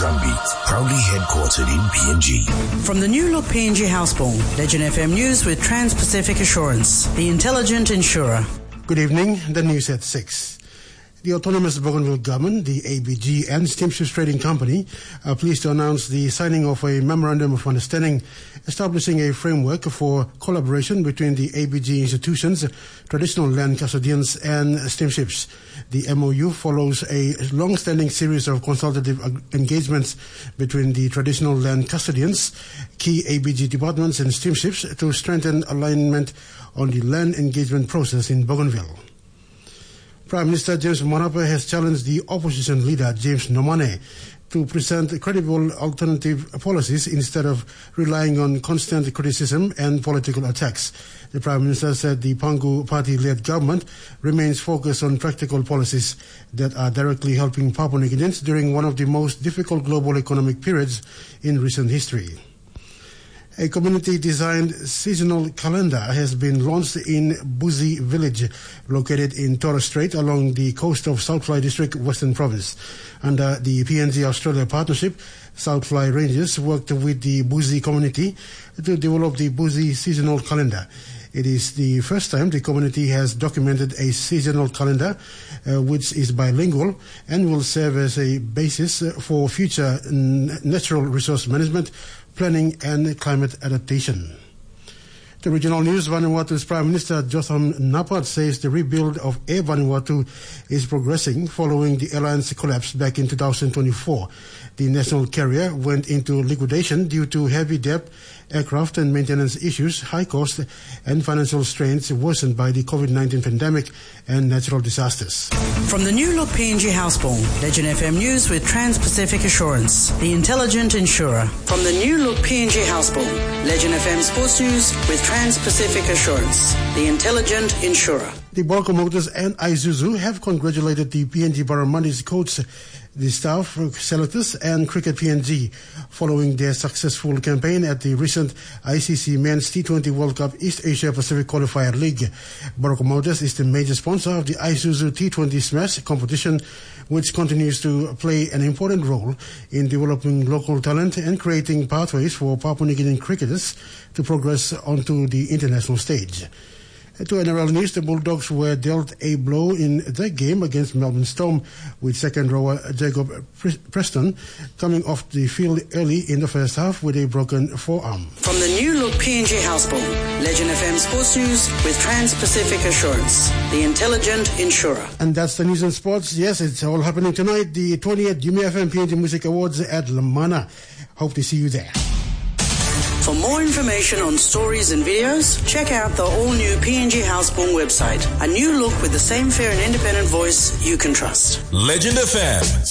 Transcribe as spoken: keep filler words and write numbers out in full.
drumbeat, proudly headquartered in P N G. From the new look P N G Houseborn, Legend F M News with Trans-Pacific Assurance, the intelligent insurer. Good evening, the news at six. The Autonomous Bougainville Government, the A B G, and Steamships Trading Company are pleased to announce the signing of a Memorandum of Understanding establishing a framework for collaboration between the A B G institutions, traditional land custodians, and steamships. The M O U follows a long-standing series of consultative engagements between the traditional land custodians, key A B G departments, and steamships to strengthen alignment on the land engagement process in Bougainville. Prime Minister James Marape has challenged the opposition leader James Nomane to present credible alternative policies instead of relying on constant criticism and political attacks. The Prime Minister said the Pangu party-led government remains focused on practical policies that are directly helping Papua New Guineans during one of the most difficult global economic periods in recent history. A community-designed seasonal calendar has been launched in Buzi village, located in Torres Strait along the coast of Southfly District, Western Province. Under the P N G Australia partnership, Southfly Rangers worked with the Buzi community to develop the Buzi seasonal calendar. It is the first time the community has documented a seasonal calendar uh, which is bilingual and will serve as a basis for future n- natural resource management, planning and climate adaptation. The regional news, Vanuatu's Prime Minister Jotham Napat says the rebuild of Air Vanuatu is progressing following the airline's collapse back in two thousand twenty-four. The national carrier went into liquidation due to heavy debt, aircraft and maintenance issues, high cost and financial strains worsened by the COVID nineteen pandemic and natural disasters. From the new look P N G Houseborn, Legend F M News with Trans-Pacific Assurance, the intelligent insurer. From the new look P N G Houseborn, Legend F M Sports News with Trans-Pacific Assurance, the intelligent insurer. The Borco Motors and Isuzu have congratulated the P N G Barramundi coach, the staff, selectors and Cricket P N G following their successful campaign at the recent I C C Men's T twenty World Cup East Asia Pacific Qualifier League. Borco Motors is the major sponsor of the Isuzu T twenty Smash competition, which continues to play an important role in developing local talent and creating pathways for Papua New Guinean cricketers to progress onto the international stage. To N R L news, the Bulldogs were dealt a blow in their game against Melbourne Storm, with second rower Jacob Preston coming off the field early in the first half with a broken forearm. From the new look P N G Houseborn, Legend F M Sports News with Trans-Pacific Assurance, the intelligent insurer. And that's the news and sports. Yes, it's all happening tonight. The twentieth Jimmy F M P N G Music Awards at Lamana. Hope to see you there. For more information on stories and videos, check out the all-new P N G Houseborn website. A new look with the same fair and independent voice you can trust. Legend F M.